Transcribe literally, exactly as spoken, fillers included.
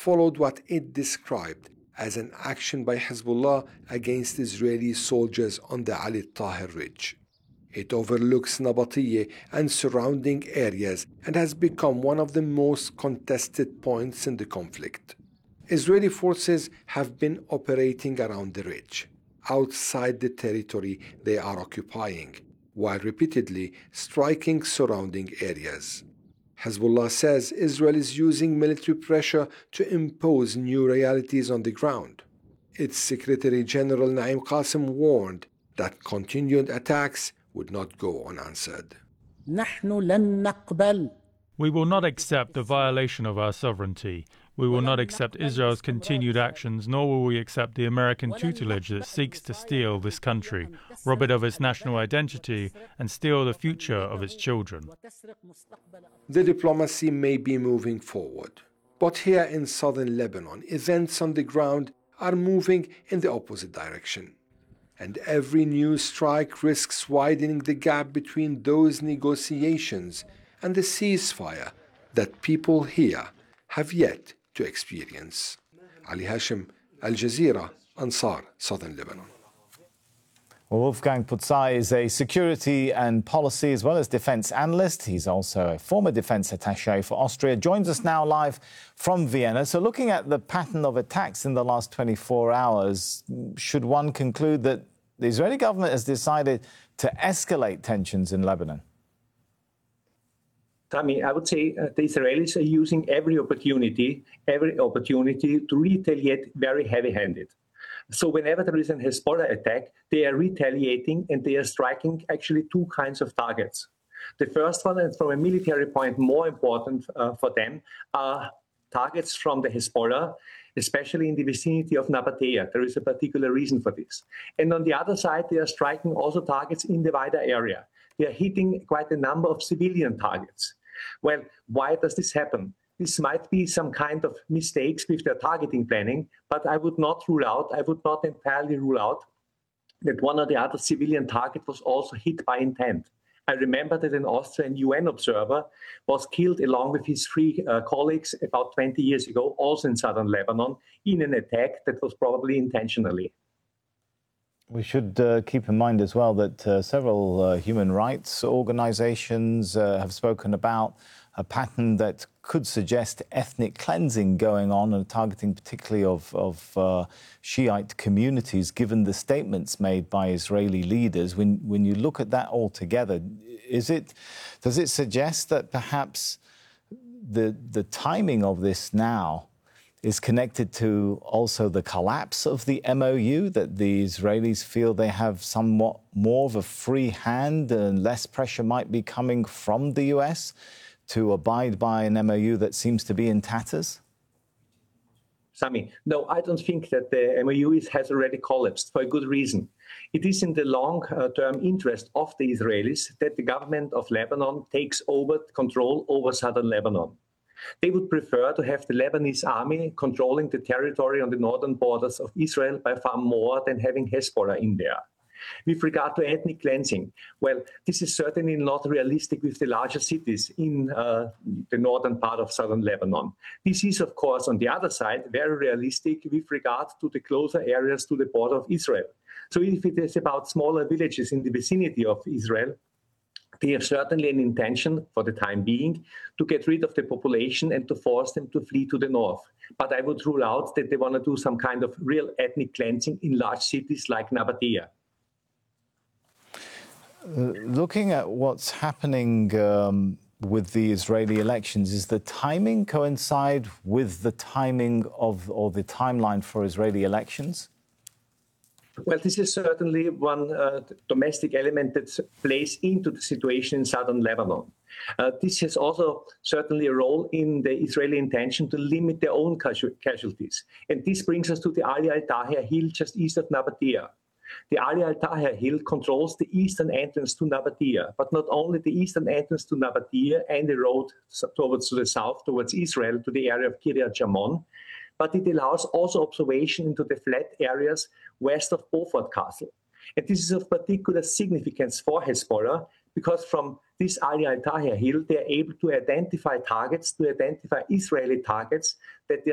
followed what it described as an action by Hezbollah against Israeli soldiers on the Ali Tahir Ridge. It overlooks Nabatiyeh and surrounding areas and has become one of the most contested points in the conflict. Israeli forces have been operating around the ridge, outside the territory they are occupying, while repeatedly striking surrounding areas. Hezbollah says Israel is using military pressure to impose new realities on the ground. Its Secretary General Naim Qassem warned that continued attacks would not go unanswered. We will not accept the violation of our sovereignty. We will not accept Israel's continued actions, nor will we accept the American tutelage that seeks to steal this country, rob it of its national identity, and steal the future of its children. The diplomacy may be moving forward, but here in southern Lebanon, events on the ground are moving in the opposite direction. And every new strike risks widening the gap between those negotiations and the ceasefire that people here have yet to experience. Ali Hashim, Al Jazeera, Ansar, Southern Lebanon. Well, Wolfgang Putzai is a security and policy as well as defence analyst. He's also a former defence attaché for Austria. Joins us now live from Vienna. So looking at the pattern of attacks in the last twenty-four hours, should one conclude that the Israeli government has decided to escalate tensions in Lebanon? Sami, I would say uh, the Israelis are using every opportunity, every opportunity to retaliate very heavy-handed. So whenever there is an Hezbollah attack, they are retaliating and they are striking actually two kinds of targets. The first one, and from a military point more important uh, for them, are targets from the Hezbollah, especially in the vicinity of Nabatiyah. There is a particular reason for this. And on the other side, they are striking also targets in the wider area. They are hitting quite a number of civilian targets. Well, why does this happen? This might be some kind of mistakes with their targeting planning, but I would not rule out, I would not entirely rule out that one or the other civilian target was also hit by intent. I remember that an Austrian U N observer was killed along with his three uh, colleagues about twenty years ago, also in southern Lebanon, in an attack that was probably intentionally. We should uh, keep in mind as well that uh, several uh, human rights organizations uh, have spoken about a pattern that could suggest ethnic cleansing going on and targeting particularly of, of uh, Shiite communities, given the statements made by Israeli leaders. When, when you look at that all together, is it, does it suggest that perhaps the, the timing of this now is connected to also the collapse of the M O U, that the Israelis feel they have somewhat more of a free hand and less pressure might be coming from the U S to abide by an M O U that seems to be in tatters? Sami, no, I don't think that the M O U is, has already collapsed for a good reason. It is in the long-term interest of the Israelis that the government of Lebanon takes over control over southern Lebanon. They would prefer to have the Lebanese army controlling the territory on the northern borders of Israel by far more than having Hezbollah in there. With regard to ethnic cleansing, well, this is certainly not realistic with the larger cities in uh, the northern part of southern Lebanon. This is, of course, on the other side, very realistic with regard to the closer areas to the border of Israel. So if it is about smaller villages in the vicinity of Israel, they have certainly an intention, for the time being, to get rid of the population and to force them to flee to the north. But I would rule out that they want to do some kind of real ethnic cleansing in large cities like Nabatiyah. Uh, looking at what's happening um, with the Israeli elections, is the timing coincide with the timing of, or the timeline for Israeli elections? Well, this is certainly one uh, domestic element that plays into the situation in southern Lebanon. Uh, this has also certainly a role in the Israeli intention to limit their own casu casualties. And this brings us to the Ali Al-Tahir Hill just east of Nabatiyah. The Ali Al-Tahir Hill controls the eastern entrance to Nabatiyah, but not only the eastern entrance to Nabatiyah and the road towards to the south, towards Israel, to the area of Kiryat Jamon, but it allows also observation into the flat areas west of Beaufort Castle. And this is of particular significance for Hezbollah, because from this Ali Al-Tahir Hill, they are able to identify targets, to identify Israeli targets that they